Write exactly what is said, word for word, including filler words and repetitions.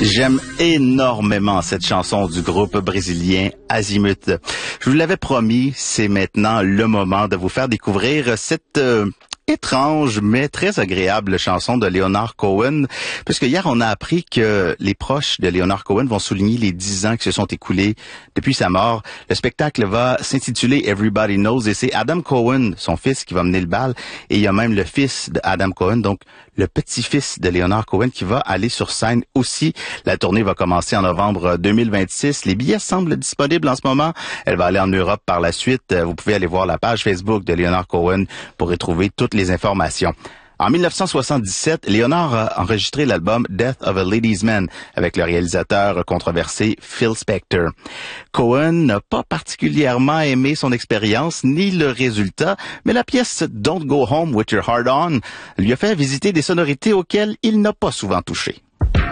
J'aime énormément cette chanson du groupe brésilien Azimut. Je vous l'avais promis, c'est maintenant le moment de vous faire découvrir cette euh, étrange mais très agréable chanson de Leonard Cohen, puisque hier on a appris que les proches de Leonard Cohen vont souligner les dix ans qui se sont écoulés depuis sa mort. Le spectacle va s'intituler Everybody Knows et c'est Adam Cohen, son fils, qui va mener le bal, et il y a même le fils de Adam Cohen, donc le petit-fils de Leonard Cohen, qui va aller sur scène aussi. La tournée va commencer en novembre deux mille vingt-six. Les billets semblent disponibles en ce moment. Elle va aller en Europe par la suite. Vous pouvez aller voir la page Facebook de Leonard Cohen pour y trouver toutes les informations. En mille neuf cent soixante-dix-sept, Leonard a enregistré l'album Death of a Ladies' Man avec le réalisateur controversé Phil Spector. Cohen n'a pas particulièrement aimé son expérience ni le résultat, mais la pièce Don't Go Home with Your Heart On lui a fait visiter des sonorités auxquelles il n'a pas souvent touché.